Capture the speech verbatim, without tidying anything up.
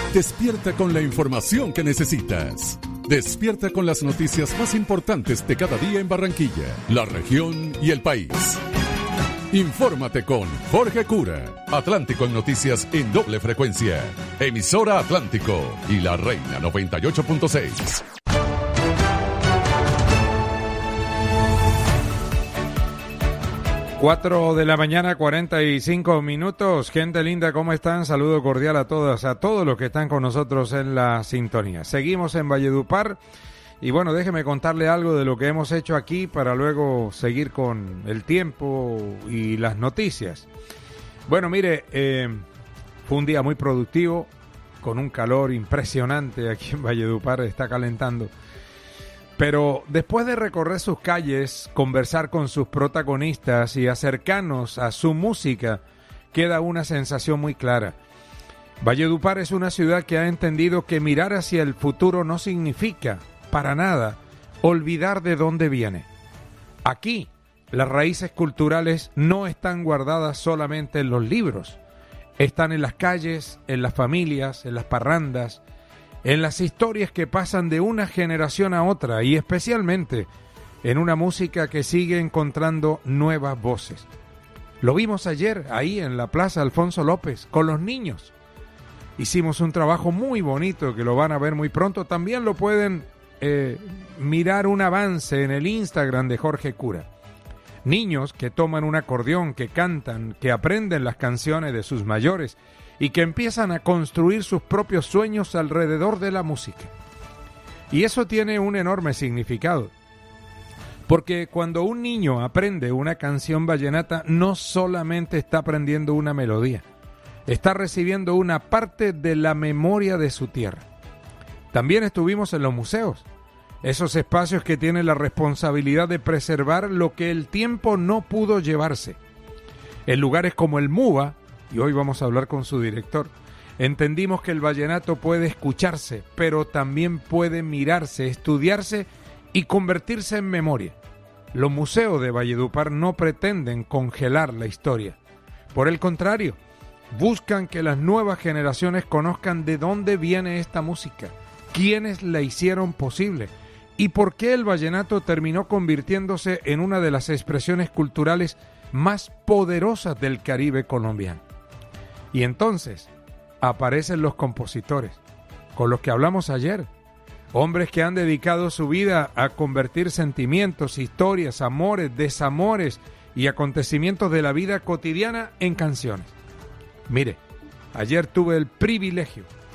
Despierta con la información que necesitas. Despierta con las noticias más importantes de cada día en Barranquilla, la región y el país. Infórmate con Jorge Cura. Atlántico en noticias en doble frecuencia. Emisora Atlántico y La Reina noventa y ocho punto seis. Cuatro de la mañana, cuarenta y cinco minutos. Gente linda, ¿cómo están? Saludo cordial a todas, a todos los que están con nosotros en la sintonía. Seguimos en Valledupar y bueno, déjeme contarle algo de lo que hemos hecho aquí para luego seguir con el tiempo y las noticias. Bueno, mire, eh, fue un día muy productivo, con un calor impresionante aquí en Valledupar, está calentando. Pero después de recorrer sus calles, conversar con sus protagonistas y acercarnos a su música, queda una sensación muy clara. Valledupar es una ciudad que ha entendido que mirar hacia el futuro no significa, para nada, olvidar de dónde viene. Aquí, las raíces culturales no están guardadas solamente en los libros. Están en las calles, en las familias, en las parrandas, en las historias que pasan de una generación a otra y especialmente en una música que sigue encontrando nuevas voces. Lo vimos ayer ahí en la Plaza Alfonso López con los niños. Hicimos un trabajo muy bonito que lo van a ver muy pronto. También lo pueden eh, mirar un avance en el Instagram de Jorge Cura. Niños que toman un acordeón, que cantan, que aprenden las canciones de sus mayores y que empiezan a construir sus propios sueños alrededor de la música. Y eso tiene un enorme significado, porque cuando un niño aprende una canción vallenata, no solamente está aprendiendo una melodía, está recibiendo una parte de la memoria de su tierra. También estuvimos en los museos, esos espacios que tienen la responsabilidad de preservar lo que el tiempo no pudo llevarse. En lugares como el MUBA, y hoy vamos a hablar con su director, entendimos que el vallenato puede escucharse, pero también puede mirarse, estudiarse y convertirse en memoria. Los museos de Valledupar no pretenden congelar la historia. Por el contrario, buscan que las nuevas generaciones conozcan de dónde viene esta música, quiénes la hicieron posible y por qué el vallenato terminó convirtiéndose en una de las expresiones culturales más poderosas del Caribe colombiano. Y entonces aparecen los compositores, con los que hablamos ayer, hombres que han dedicado su vida a convertir sentimientos, historias, amores, desamores y acontecimientos de la vida cotidiana en canciones. Mire, ayer tuve el privilegio